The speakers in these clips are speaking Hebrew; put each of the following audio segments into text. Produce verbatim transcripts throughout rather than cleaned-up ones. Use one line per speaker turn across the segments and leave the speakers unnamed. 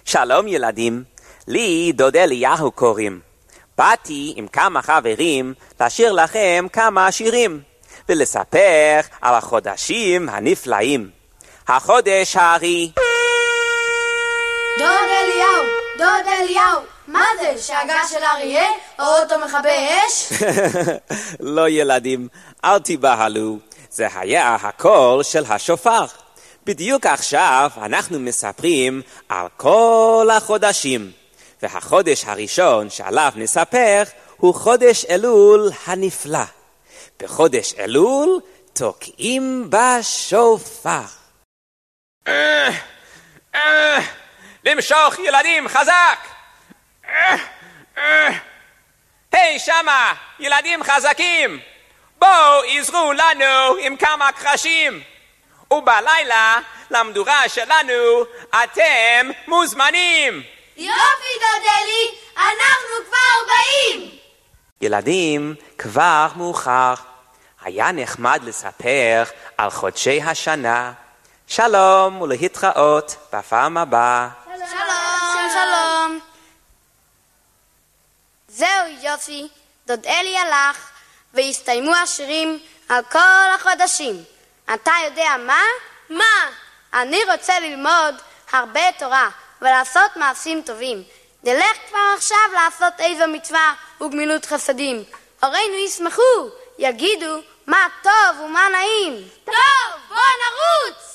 שלום ילדים, לי דוד אליהו קוראים. באתי עם כמה חברים לשיר לכם כמה שירים, ולספר על החודשים הנפלאים. החודש הארי.
דוד אליהו, דוד אליהו, מה זה, שאגה של אריה או אוטו מכבי אש?
לא ילדים, אל תיבהלו, זה היה הקול של השופר. בדיוק עכשיו אנחנו מספרים על כל החודשים, והחודש הראשון שעליו נספר הוא חודש אלול הנפלא. בחודש אלול תוקעים בשופר. למשוך ילדים חזק! היי שמה, ילדים חזקים! בואו עזרו לנו עם כמה קרשים! ובלילה למדורה שלנו אתם מוזמנים!
יופי דודלי, אנחנו כבר באים!
ילדים, כבר מאוחר. היה נחמד לספר על חודשי השנה. שלום ולהתראות בפעם הבאה.
שלום, שלום. זהו יופי, דודלי הלך והסתיימו השירים על כל החודשים. אתה יודע מה? מה? אני רוצה ללמוד הרבה תורה ולעשות מעשים טובים. נלך כבר עכשיו לעשות איזו מצווה וגמילות חסדים. הורינו ישמחו, יגידו מה טוב ומה נעים. טוב, בוא נרוץ!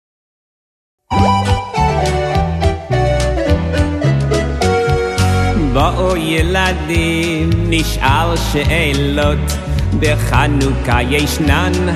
בואו ילדים, נשאל שאלות. בחנוכה ישנן